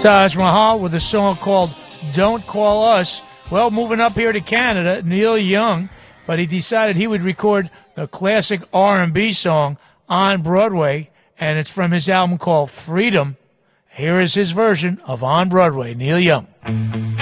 Taj Mahal with a song called Don't Call Us. Well, moving up here to Canada, Neil Young, but he decided he would record the classic R&B song On Broadway, and it's from his album called Freedom. Here is his version of On Broadway, Neil Young.